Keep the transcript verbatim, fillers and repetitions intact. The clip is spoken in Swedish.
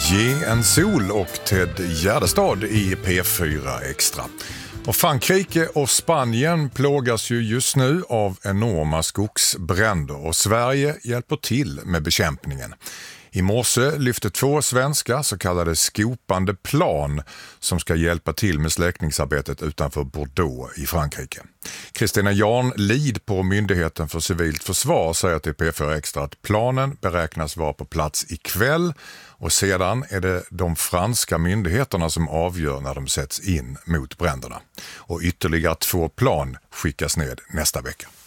Ge en sol och Ted Gärdestad i P fyra Extra. Och Frankrike och Spanien plågas ju just nu av enorma skogsbränder och Sverige hjälper till med bekämpningen. I morse lyfte två svenska så kallade skopande plan som ska hjälpa till med släckningsarbetet utanför Bordeaux i Frankrike. Kristina Jarnlid på Myndigheten för civilt försvar säger till P fyra Extra att planen beräknas vara på plats ikväll och sedan är det de franska myndigheterna som avgör när de sätts in mot bränderna. Och ytterligare två plan skickas ned nästa vecka.